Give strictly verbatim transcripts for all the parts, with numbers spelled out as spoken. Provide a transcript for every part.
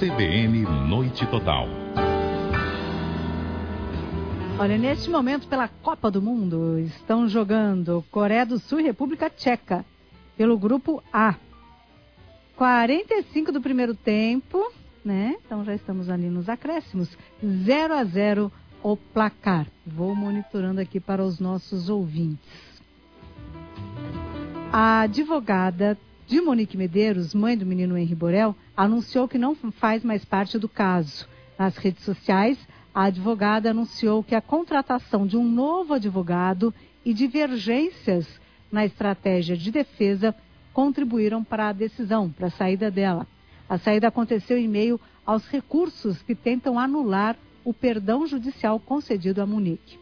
C B N Noite Total. Olha, neste momento, pela Copa do Mundo, estão jogando Coreia do Sul e República Tcheca, pelo grupo A. quarenta e cinco do primeiro tempo, né? Então já estamos ali nos acréscimos. zero a zero o placar. Vou monitorando aqui para os nossos ouvintes. A advogada de Monique Medeiros, mãe do menino Henri Borel, anunciou que não faz mais parte do caso. Nas redes sociais, a advogada anunciou que a contratação de um novo advogado e divergências na estratégia de defesa contribuíram para a decisão, para a saída dela. A saída aconteceu em meio aos recursos que tentam anular o perdão judicial concedido a Monique.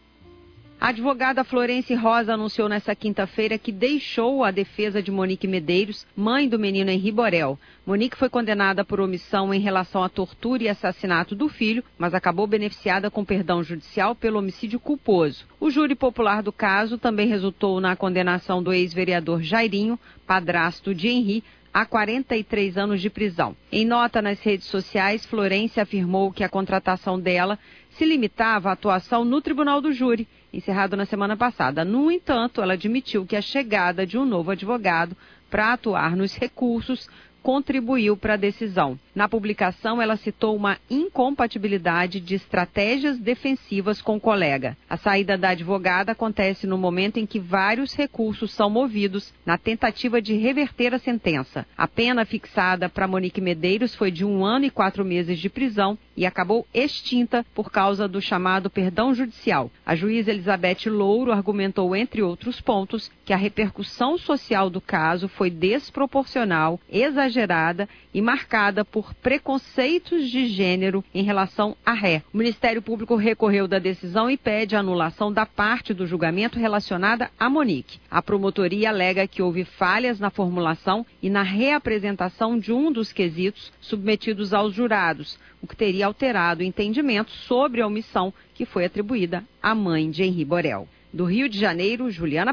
A advogada Florence Rosa anunciou nesta quinta-feira que deixou a defesa de Monique Medeiros, mãe do menino Henri Borel. Monique foi condenada por omissão em relação à tortura e assassinato do filho, mas acabou beneficiada com perdão judicial pelo homicídio culposo. O júri popular do caso também resultou na condenação do ex-vereador Jairinho, padrasto de Henri, a quarenta e três anos de prisão. Em nota nas redes sociais, Florence afirmou que a contratação dela se limitava à atuação no tribunal do júri, encerrado na semana passada. No entanto, ela admitiu que a chegada de um novo advogado para atuar nos recursos contribuiu para a decisão. Na publicação, ela citou uma incompatibilidade de estratégias defensivas com o colega. A saída da advogada acontece no momento em que vários recursos são movidos na tentativa de reverter a sentença. A pena fixada para Monique Medeiros foi de um ano e quatro meses de prisão e acabou extinta por causa do chamado perdão judicial. A juíza Elizabeth Louro argumentou, entre outros pontos, que a repercussão social do caso foi desproporcional, exagerada e marcada por preconceitos de gênero em relação à ré. O Ministério Público recorreu da decisão e pede a anulação da parte do julgamento relacionada a Monique. A promotoria alega que houve falhas na formulação e na reapresentação de um dos quesitos submetidos aos jurados, o que teria alterado o entendimento sobre a omissão que foi atribuída à mãe de Henri Borel. Do Rio de Janeiro, Juliana